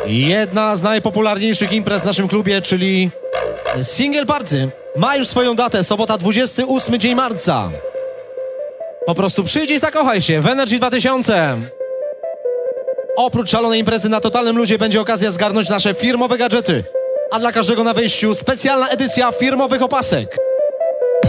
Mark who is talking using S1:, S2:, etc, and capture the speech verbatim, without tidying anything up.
S1: Jedna z najpopularniejszych imprez w naszym klubie, czyli Single Party, ma już swoją datę, sobota dwudziesty ósmy dzień marca. Po prostu przyjdź i zakochaj się w Energy dwa tysiące. Oprócz szalonej imprezy na totalnym luzie będzie okazja zgarnąć nasze firmowe gadżety, a dla każdego na wejściu specjalna edycja firmowych opasek.